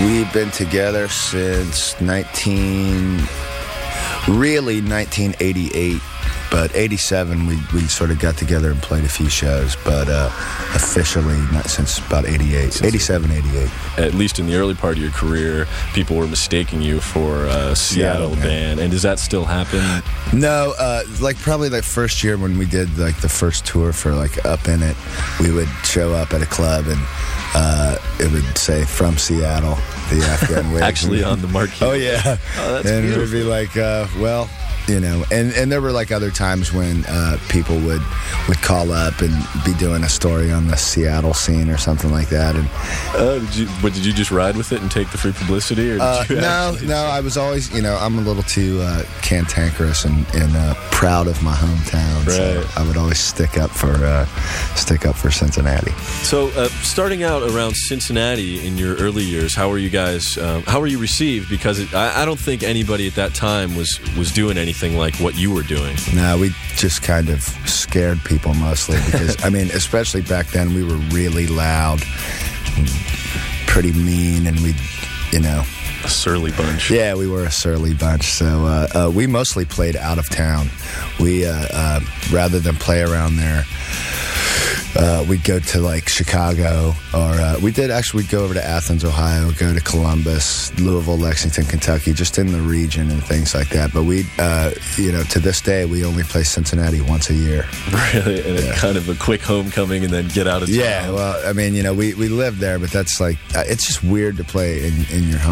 We've been together since 1988, but 87 we sort of got together and played a few shows, but officially not since about 88, 87, 88. At least in the early part of your career, people were mistaking you for a Seattle band, and does that still happen? No, like probably the first year when we did like the first tour for like Up In It, we would show up at a club and it would say "From Seattle," the Afghan Wigs. Actually on the marquee. Oh yeah. Oh, that's and beautiful. it would be like, well, you know, and there were like other times when people would call up and be doing a story on the Seattle scene or something like that. And did you just ride with it and take the free publicity, or did you no, I was always, you know, I'm a little too cantankerous and proud of my hometown. Right. So I would always stick up for Cincinnati. So, starting out around Cincinnati in your early years, how were you guys? How were you received? Because I don't think anybody at that time was doing anything like what you were doing. No, we just kind of scared people mostly because, I mean, especially back then, we were really loud, and pretty mean, and we, you know. A surly bunch. Yeah, we were a surly bunch. So we mostly played out of town. We, rather than play around there, we'd go to like Chicago, or we'd go over to Athens, Ohio, go to Columbus, Louisville, Lexington, Kentucky, just in the region and things like that. But we, you know, to this day, we only play Cincinnati once a year. Really? And it's kind of a quick homecoming and then get out of town. Yeah, well, I mean, you know, we live there, but that's like, it's just weird to play in your home.